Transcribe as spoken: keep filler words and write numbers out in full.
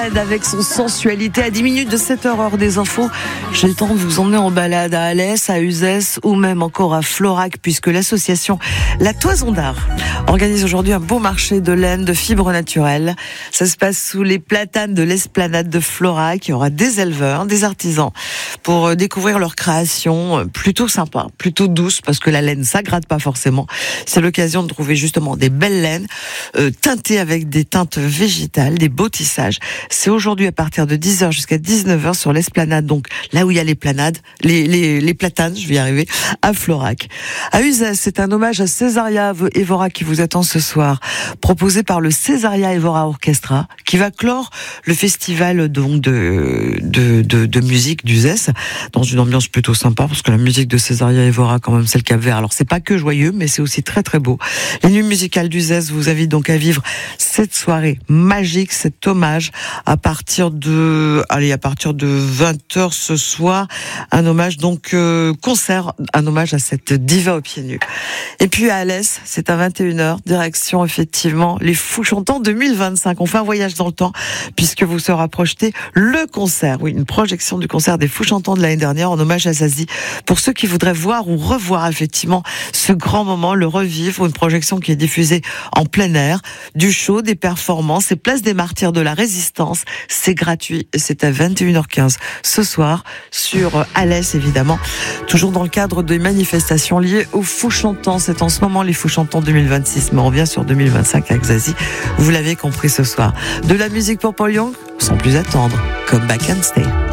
Avec son sensualité à dix minutes de sept heures heure des infos, j'ai le temps de vous emmener en balade à Alès, à Uzès ou même encore à Florac, puisque l'association La Toison d'Art organise aujourd'hui un beau marché de laine, de fibres naturelles. Ça se passe sous les platanes de l'esplanade de Florac. Il y aura des éleveurs, des artisans pour découvrir leur création plutôt sympa, plutôt douce, parce que la laine ça gratte pas forcément. C'est l'occasion de trouver justement des belles laines euh, teintées avec des teintes végétales, des beaux tissages. C'est aujourd'hui à partir de dix heures jusqu'à dix-neuf heures sur l'esplanade, donc là où il y a les planades, les, les, les platanes, je vais y arriver, à Florac. À Uzès, c'est un hommage à Césaria Évora qui vous attend ce soir, proposé par le Césaria Évora Orchestra, qui va clore le festival donc de, de, de, de musique d'Uzès, dans une ambiance plutôt sympa, parce que la musique de Césaria Évora, quand même, c'est le Cap-Vert. Alors c'est pas que joyeux, mais c'est aussi très très beau. Les nuits musicales d'Uzès vous invitent donc à vivre cette soirée magique, cet hommage à partir de, allez, à partir de vingt heures ce soir, un hommage donc euh, concert, un hommage à cette diva aux pieds nus. Et puis à Alès, c'est à vingt et une heures, direction effectivement les Fous Chantants deux mille vingt-cinq. On fait un voyage dans le temps puisque vous sera projeté le concert, oui, une projection du concert des Fous Chantants de l'année dernière en hommage à Zazie. Pour ceux qui voudraient voir ou revoir effectivement ce grand moment, le revivre, une projection qui est diffusée en plein air, du show, des performances et place des Martyrs de la Résistance. C'est gratuit et c'est à vingt et une heures quinze ce soir sur Alès évidemment, toujours dans le cadre des manifestations liées aux Fous Chantants. C'est en ce moment les Fous Chantants deux mille vingt-six, mais on revient sur deux mille vingt-cinq avec Zazie. Vous l'avez compris ce soir. De la musique pour Paul Young, sans plus attendre, Come Back and Stay.